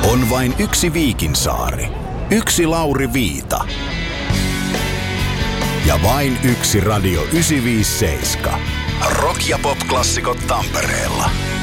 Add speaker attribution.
Speaker 1: On vain yksi Viikinsaari. Yksi Lauri Viita. Ja vain yksi Radio 957. Rock- ja pop-klassikot Tampereella.